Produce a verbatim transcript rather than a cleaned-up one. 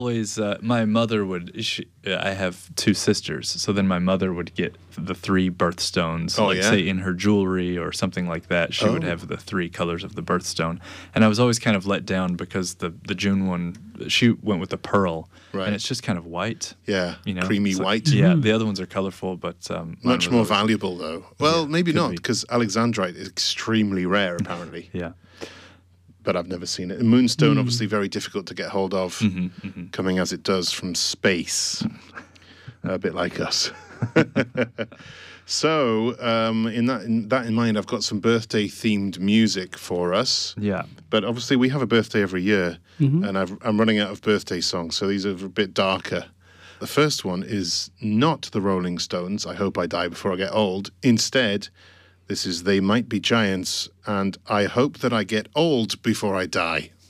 Always, uh, my mother would. She, I have two sisters, so then my mother would get the three birthstones. Oh, like yeah? say in her jewelry or something like that. She would Oh. have the three colors of the birthstone, and I was always kind of let down because the the June one, she went with the pearl, Right. and it's just kind of white. Yeah, You know, creamy So- white. Yeah, the other ones are colorful, but um, mine Much was more always- valuable, though. Well, Yeah, maybe could not, be. because alexandrite is extremely rare, apparently. Yeah. But I've never seen it. And moonstone, obviously, very difficult to get hold of, Mm-hmm, coming as it does from space, a bit like us. So, um, in that in that in mind, I've got some birthday-themed music for us. Yeah. But obviously, we have a birthday every year, and I've, I'm running out of birthday songs, so these are a bit darker. The first one is not the Rolling Stones, I Hope I Die Before I Get Old. Instead, this is They Might Be Giants, and I Hope That I Get Old Before I Die.